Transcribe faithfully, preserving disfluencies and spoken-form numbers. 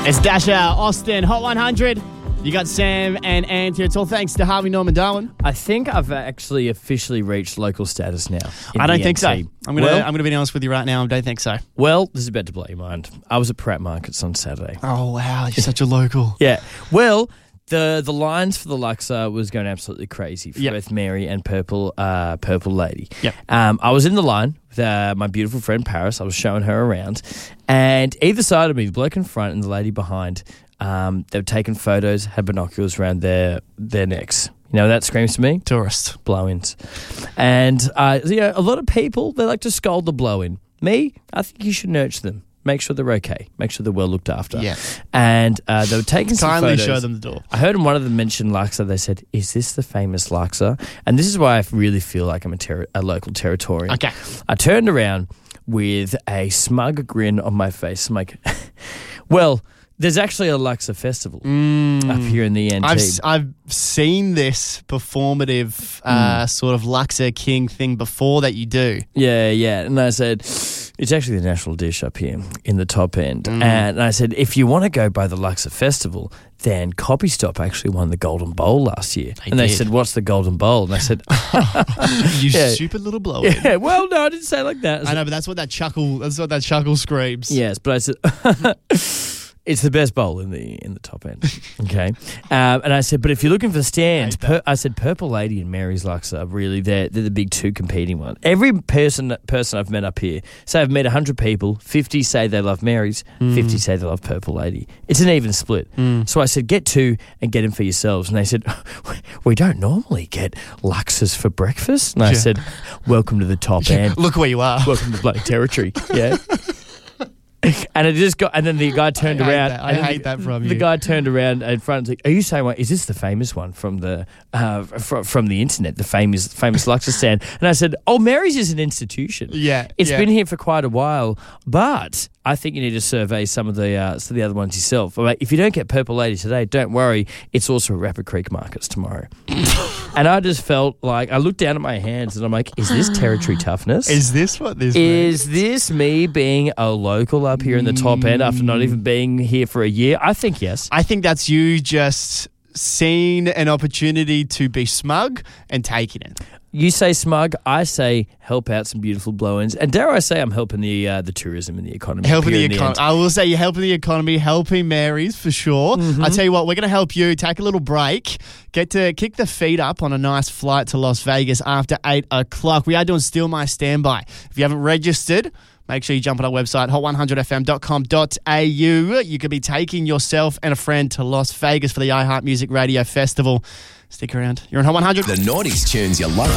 It's Dasher, Austin, Hot one hundred. You got Sam and Ant here. It's all thanks to Harvey Norman Darwin. I think I've actually officially reached local status now. I don't think so. I'm going well, to I'm gonna be honest with you right now. I don't think so. Well, this is about to blow your mind. I was at Pratt Markets on Saturday. Oh, wow. You're such a local. Yeah. Well, the the lines for the Luxor was going absolutely crazy for Yep. both Mary and Purple uh, Purple Lady. Yep. Um, I was in the line with uh, my beautiful friend Paris. I was showing her around. And either side of me, the bloke in front and the lady behind, um, they were taking photos, had binoculars around their, their necks. You know what that screams to me? Tourist. Blow-ins. And uh, you know, a lot of people, they like to scold the blow-in. Me, I think you should nurture them. Make sure they're okay. Make sure they're well looked after. Yeah. And uh, they were taking some Kindly photos. show them the door. I heard one of them mention Luxor. They said, is this the famous Luxor? And this is why I really feel like I'm a, ter- a local Territorian. Okay. I turned around with a smug grin on my face. I'm like, well, there's actually a Luxor festival Mm. up here in the N T. I've, s- I've seen this performative uh, sort of Luxor King thing before that you do. Yeah, yeah. And I said, it's actually the national dish up here in the top end. Mm. And I said, if you want to go by the Luxor Festival, then Copy Stop actually won the Golden Bowl last year. They and they did. said, what's the Golden Bowl? And I said, You Yeah. stupid little blow-in. yeah, well, no, I didn't say it like that. I I said, know, but that's what that chuckle. That's what that chuckle screams. yes, but I said, it's the best bowl in the in the top end. Okay. Um, and I said, but if you're looking for stands, I hate per, I said Purple Lady and Mary's Luxor are really, they're, they're the big two competing ones. Every person person I've met up here, say I've met one hundred people, fifty say they love Mary's, fifty say they love Purple Lady. It's an even split. So I said, get two and get them for yourselves. And they said, we don't normally get Luxors for breakfast. And I Yeah. said, welcome to the top end. Look where you are. Welcome to bloody territory. Yeah. And it just got, and then the guy turned I hate around. that. I and then hate the, that from The you. guy turned around in front and was like, "Are you saying, what, is this the famous one from the uh, from, from the internet, the famous famous Luxor stand?" And I said, "Oh, Mary's is an institution. Yeah, it's yeah. been here for quite a while, but I think you need to survey some of the uh, some of the other ones yourself. Like, if you don't get Purple Lady today, don't worry. It's also at Rapid Creek Markets tomorrow." And I just felt like I looked down at my hands and I'm like, "Is this territory toughness? Is this what this Is means? this me being a local up here in the top end after not even being here for a year?" I think yes. I think that's you just seeing an opportunity to be smug and taking it. You say smug, I say help out some beautiful blow-ins. And dare I say I'm helping the uh, the tourism and the economy. Helping up the here in economy. end. I will say you're helping the economy, helping Mary's for sure. I tell you what, we're going to help you take a little break, get to kick the feet up on a nice flight to Las Vegas after eight o'clock. We are doing Still My Standby. If you haven't registered, make sure you jump on our website, hot one hundred f m dot com dot a u. You could be taking yourself and a friend to Las Vegas for the iHeart Music Radio Festival. Stick around. You're on Hot one hundred. The noughties tunes you love.